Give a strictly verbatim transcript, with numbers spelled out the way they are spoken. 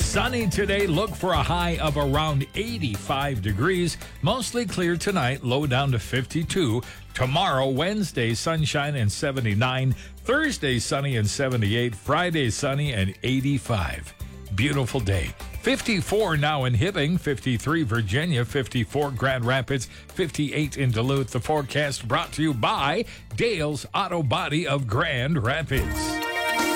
Sunny today. Look for a high of around eighty-five degrees. Mostly clear tonight. Low down to fifty-two. Tomorrow, Wednesday, sunshine and seventy-nine. Thursday, sunny and seventy-eight. Friday, sunny and eighty-five. Beautiful day. fifty-four now in Hibbing, fifty-three Virginia, fifty-four Grand Rapids, fifty-eight in Duluth. The forecast brought to you by Dale's Auto Body of Grand Rapids.